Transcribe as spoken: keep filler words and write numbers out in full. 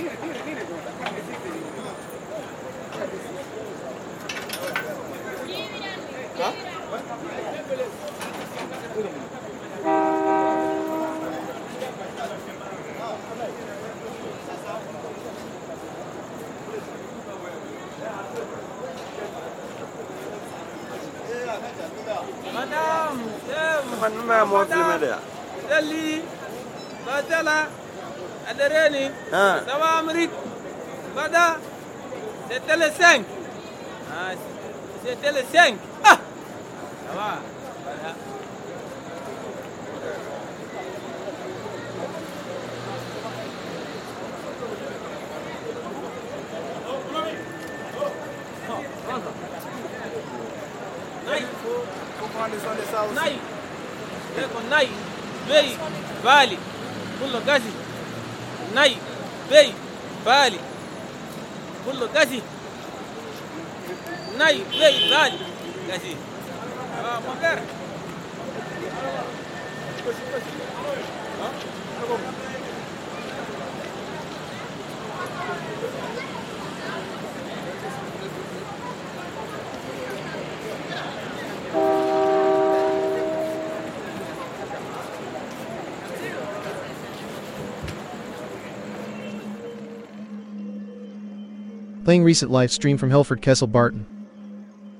Madame, man ma mo filmé de Dali, Batala, Adereni, ah ça va Amérique, Bada, c'était le cinq. Ah, c'était le cinq. Ah, ça va. Voilà. Nai, Nai, ecco Nai, Bei, Bali, Kullo Gazi, Nai, Bei, Bali, Kullo Gazi, Nai, Bei, Bali, Gazi. Ah, mon père. Playing recent live stream from Helford Kessel Barton.